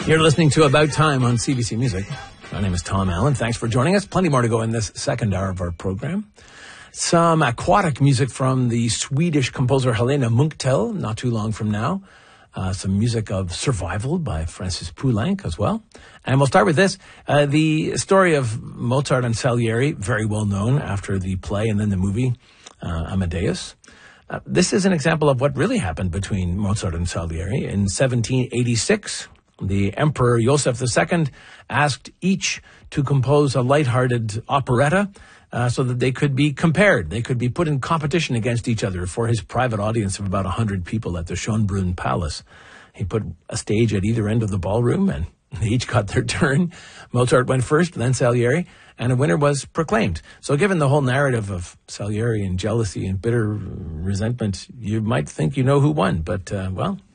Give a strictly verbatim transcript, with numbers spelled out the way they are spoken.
You're listening to About Time on C B C Music. My name is Tom Allen. Thanks for joining us. Plenty more to go in this second hour of our program. Some aquatic music from the Swedish composer Helena Munktel, not too long from now. Uh, some music of Survival by Francis Poulenc as well. And we'll start with this. Uh, the story of Mozart and Salieri, very well known after the play and then the movie uh, Amadeus. Uh, this is an example of what really happened between Mozart and Salieri. In seventeen eighty-six, the Emperor Joseph the Second asked each to compose a lighthearted operetta uh, so that they could be compared. They could be put in competition against each other for his private audience of about one hundred people at the Schönbrunn Palace. He put a stage at either end of the ballroom, and they each got their turn. Mozart went first, then Salieri, and a winner was proclaimed. So given the whole narrative of Salieri and jealousy and bitter resentment, you might think you know who won. But, uh, well,